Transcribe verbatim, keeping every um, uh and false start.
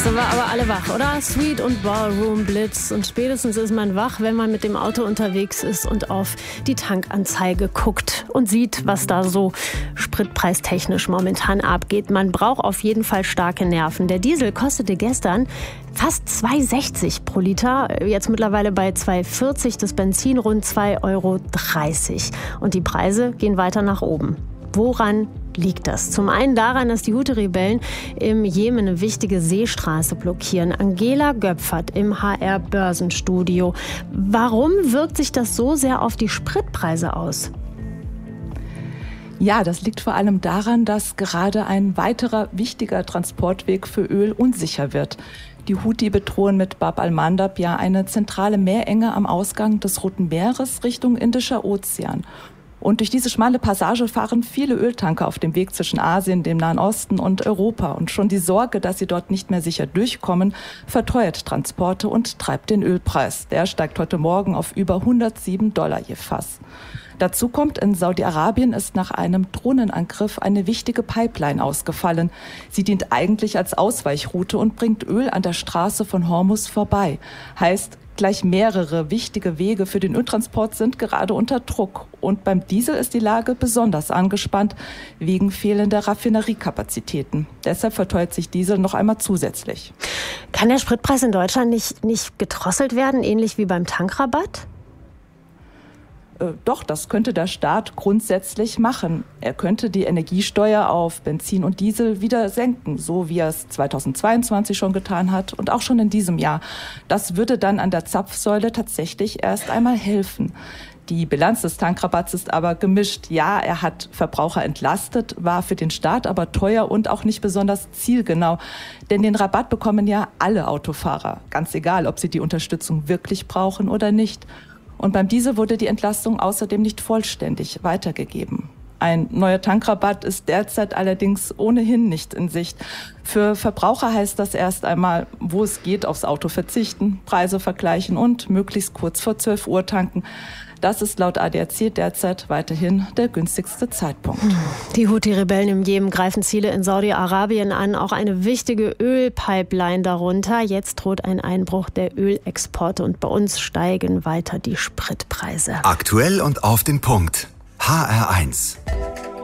sind wir aber alle wach, oder? Sweet und Ballroom Blitz. Und spätestens ist man wach, wenn man mit dem Auto unterwegs ist und auf die Tankanzeige guckt und sieht, was da so spritpreistechnisch momentan abgeht. Man braucht auf jeden Fall starke Nerven. Der Diesel kostete gestern fast zwei Euro sechzig pro Liter, jetzt mittlerweile bei zwei Euro vierzig, das Benzin rund zwei Euro dreißig. Und die Preise gehen weiter nach oben. Woran liegt das? Zum einen daran, dass die Houthi-Rebellen im Jemen eine wichtige Seestraße blockieren. Angela Göpfert im H R-Börsenstudio. Warum wirkt sich das so sehr auf die Spritpreise aus? Ja, das liegt vor allem daran, dass gerade ein weiterer wichtiger Transportweg für Öl unsicher wird. Die Houthi bedrohen mit Bab al-Mandab ja eine zentrale Meerenge am Ausgang des Roten Meeres Richtung Indischer Ozean. Und durch diese schmale Passage fahren viele Öltanker auf dem Weg zwischen Asien, dem Nahen Osten und Europa. Und schon die Sorge, dass sie dort nicht mehr sicher durchkommen, verteuert Transporte und treibt den Ölpreis. Der steigt heute Morgen auf über hundertsieben Dollar je Fass. Dazu kommt, in Saudi-Arabien ist nach einem Drohnenangriff eine wichtige Pipeline ausgefallen. Sie dient eigentlich als Ausweichroute und bringt Öl an der Straße von Hormuz vorbei. Heißt, gleich mehrere wichtige Wege für den Öltransport sind gerade unter Druck. Und beim Diesel ist die Lage besonders angespannt wegen fehlender Raffineriekapazitäten. Deshalb verteuert sich Diesel noch einmal zusätzlich. Kann der Spritpreis in Deutschland nicht, nicht gedrosselt werden, ähnlich wie beim Tankrabatt? Äh, doch, das könnte der Staat grundsätzlich machen. Er könnte die Energiesteuer auf Benzin und Diesel wieder senken, so wie er es zweitausendzweiundzwanzig schon getan hat und auch schon in diesem Jahr. Das würde dann an der Zapfsäule tatsächlich erst einmal helfen. Die Bilanz des Tankrabatts ist aber gemischt. Ja, er hat Verbraucher entlastet, war für den Staat aber teuer und auch nicht besonders zielgenau. Denn den Rabatt bekommen ja alle Autofahrer, ganz egal, ob sie die Unterstützung wirklich brauchen oder nicht. Und beim Diesel wurde die Entlastung außerdem nicht vollständig weitergegeben. Ein neuer Tankrabatt ist derzeit allerdings ohnehin nicht in Sicht. Für Verbraucher heißt das erst einmal, wo es geht, aufs Auto verzichten, Preise vergleichen und möglichst kurz vor zwölf Uhr tanken. Das ist laut A D A C derzeit weiterhin der günstigste Zeitpunkt. Die Houthi-Rebellen im Jemen greifen Ziele in Saudi-Arabien an, auch eine wichtige Ölpipeline darunter. Jetzt droht ein Einbruch der Ölexporte und bei uns steigen weiter die Spritpreise. Aktuell und auf den Punkt. H R eins.